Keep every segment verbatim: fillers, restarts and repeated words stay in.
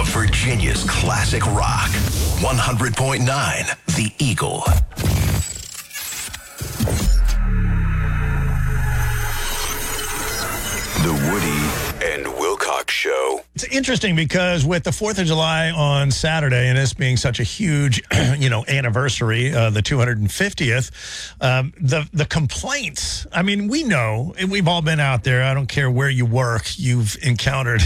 Virginia's classic rock. one hundred point nine The Eagle. The Woody and Wilcox Show. It's interesting because with the fourth of July on Saturday and this being such a huge, you know, anniversary, uh, the two hundred fiftieth, um, the, the complaints, I mean, we know, and we've all been out there. I don't care where you work, you've encountered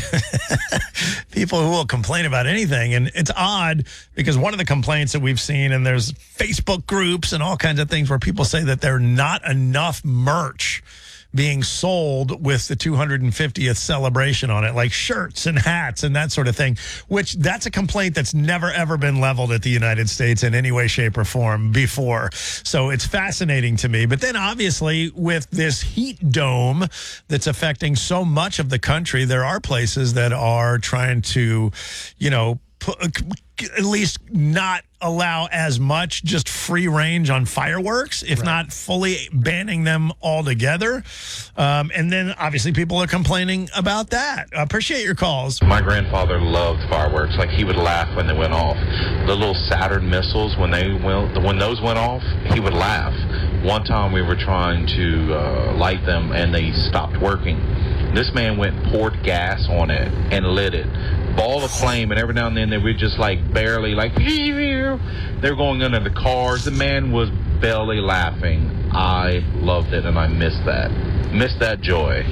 people who will complain about anything. And it's odd because one of the complaints that we've seen, and there's Facebook groups and all kinds of things where people say that there's not enough merch being sold with the two hundred fiftieth celebration on it, like shirts and hats and that sort of thing, which that's a complaint that's never, ever been leveled at the United States in any way, shape, or form before. So it's fascinating to me. But then obviously with this heat dome that's affecting so much of the country, there are places that are trying to, you know, put, at least not allow as much just free range on fireworks, if right. not fully banning them altogether. Um, and then obviously people are complaining about that. I appreciate your calls. My grandfather loved fireworks. Like, he would laugh when they went off. The little Saturn missiles, when they went, when those went off, he would laugh. One time we were trying to uh, light them and they stopped working. This man went and poured gas on it and lit it. Ball of flame, and every now and then they would just like barely like they're going under the cars. The man was belly laughing. I loved it, and I missed that. Missed that joy.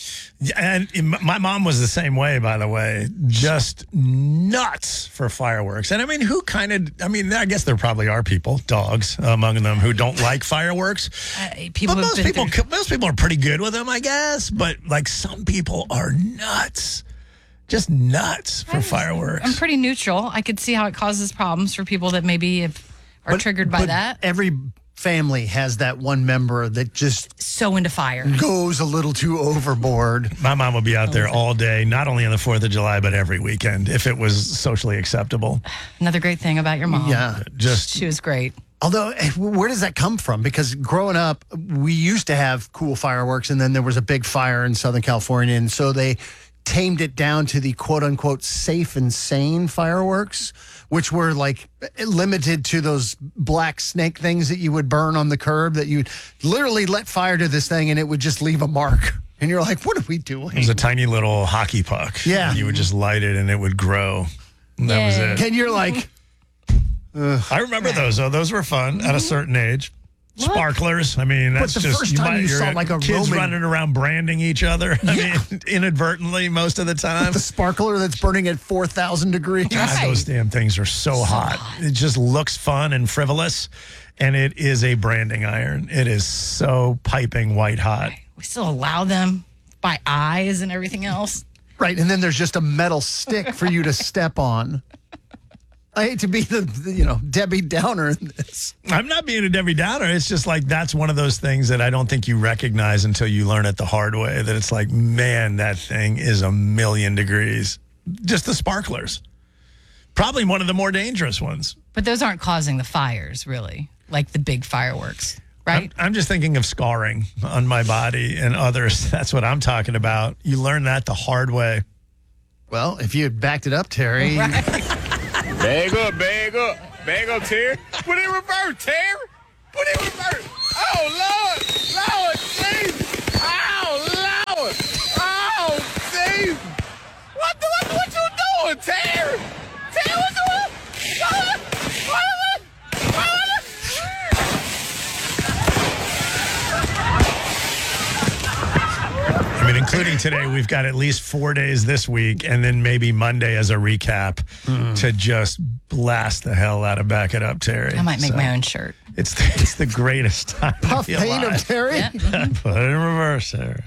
And my mom was the same way, by the way, just nuts for fireworks. And I mean, who kind of, I mean, I guess there probably are people, dogs among them, who don't like fireworks. Uh, people but most people, through- most people are pretty good with them, I guess. But like some people are nuts. Just nuts for I'm, fireworks. I'm pretty neutral. I could see how it causes problems for people that maybe have, are but, triggered by but that. Every family has that one member that just so into fire, goes a little too overboard. My mom would be out there all day, not only on the fourth of July, but every weekend, if it was socially acceptable. Another great thing about your mom. Yeah. Just she was great. Although, where does that come from? Because growing up, we used to have cool fireworks, and then there was a big fire in Southern California, and so they tamed it down to the quote-unquote safe and sane fireworks, which were like limited to those black snake things that you would burn on the curb, that you'd literally let fire to this thing and it would just leave a mark. And you're like, what are we doing? It was a tiny little hockey puck. Yeah. And you would just light it and it would grow. And that was it. And you're like... Ugh. I remember those, though. Those were fun at a certain age. What? Sparklers. I mean, that's but the just first time you, you saw like a kids Roman... running around branding each other. I yeah. mean, inadvertently most of the time. With the sparkler that's burning at four thousand degrees. God, right. Those damn things are so, so hot. hot. It just looks fun and frivolous, and it is a branding iron. It is so piping white hot. Right. We still allow them by eyes and everything else. Right, and then there's just a metal stick for you to step on. I hate to be the, the, you know, Debbie Downer in this. I'm not being a Debbie Downer. It's just like that's one of those things that I don't think you recognize until you learn it the hard way, that it's like, man, that thing is a million degrees. Just the sparklers. Probably one of the more dangerous ones. But those aren't causing the fires, really, like the big fireworks, right? I'm, I'm just thinking of scarring on my body and others. That's what I'm talking about. You learn that the hard way. Well, if you had backed it up, Terry... Right. Bag up, bag up, bag up, Terry. Put it in reverse, Terry. Put it in reverse. Oh, Lord, Lord, Jesus. Oh, Lord. Oh, Jesus. What the, what, what you doing, Terry? Terry, what you doing? What, what, what, what? I mean, including today, we've got at least four days this week, and then maybe Monday as a recap mm. to just blast the hell out of Back It Up, Terry. I might make so, my own shirt. It's the, it's the greatest time. Puff paint of Terry? Yeah. Mm-hmm. Put it in reverse, Terry.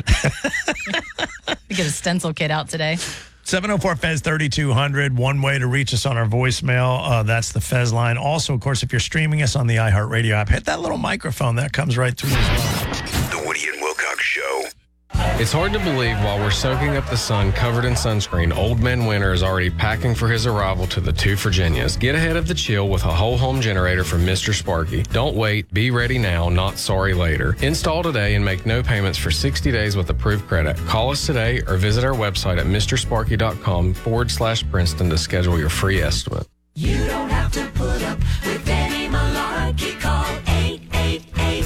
We get a stencil kit out today. seven oh four F E Z thirty-two hundred, one way to reach us on our voicemail. Uh, that's the Fez line. Also, of course, if you're streaming us on the iHeartRadio app, hit that little microphone. That comes right through as well. The Woody and Wilcox Show. It's hard to believe while we're soaking up the sun covered in sunscreen, Old Man Winter is already packing for his arrival to the two Virginias. Get ahead of the chill with a whole home generator from Mister Sparky. Don't wait. Be ready now, not sorry later. Install today and make no payments for sixty days with approved credit. Call us today or visit our website at mrsparky.com forward slash Princeton to schedule your free estimate. You don't have to put up with any malarkey. Call eight eight eight,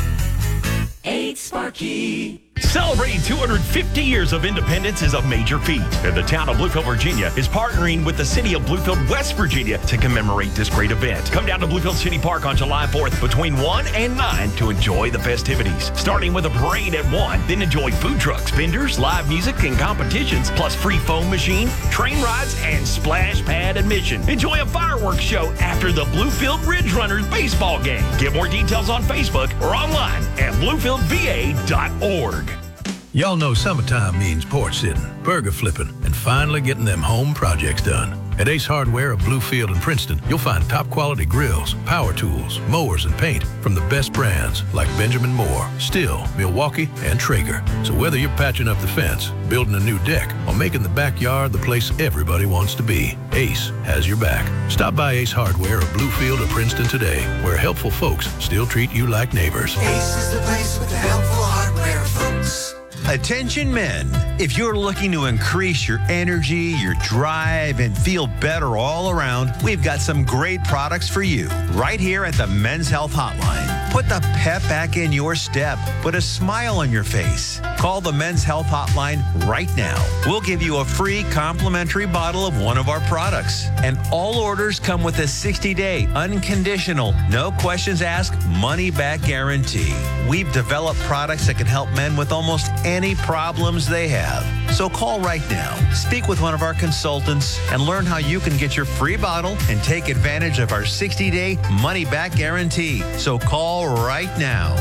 eight Sparky. Celebrating two hundred fifty years of independence is a major feat, and the town of Bluefield, Virginia is partnering with the city of Bluefield, West Virginia to commemorate this great event. Come down to Bluefield City Park on July fourth between one and nine to enjoy the festivities. Starting with a parade at one, then enjoy food trucks, vendors, live music, and competitions, plus free foam machine, train rides, and splash pad admission. Enjoy a fireworks show after the Bluefield Ridge Runners baseball game. Get more details on Facebook or online at bluefield v a dot org. Y'all know summertime means porch sitting, burger flipping, and finally getting them home projects done. At Ace Hardware of Bluefield and Princeton, you'll find top-quality grills, power tools, mowers, and paint from the best brands like Benjamin Moore, Stihl, Milwaukee, and Traeger. So whether you're patching up the fence, building a new deck, or making the backyard the place everybody wants to be, Ace has your back. Stop by Ace Hardware of Bluefield or Princeton today, where helpful folks still treat you like neighbors. Ace is the place with the helpful hardware, folks. Attention men, if you're looking to increase your energy, your drive, and feel better all around, we've got some great products for you right here at the Men's Health Hotline. Put the pep back in your step. Put a smile on your face. Call the Men's Health Hotline right now. We'll give you a free complimentary bottle of one of our products. And all orders come with a sixty-day, unconditional, no questions asked, money-back guarantee. We've developed products that can help men with almost any problems they have. So call right now. Speak with one of our consultants and learn how you can get your free bottle and take advantage of our sixty-day money-back guarantee. So call right now.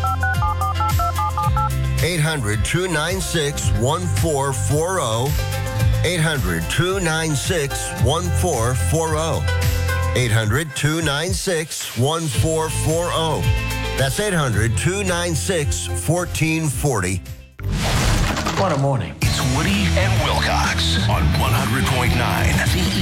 eight hundred, two nine six, one four four zero. eight hundred, two nine six, one four four zero. eight hundred, two nine six, one four four zero. That's eight hundred, two nine six, one four four zero. What a morning. It's Woody and Wilcox on one hundred point nine.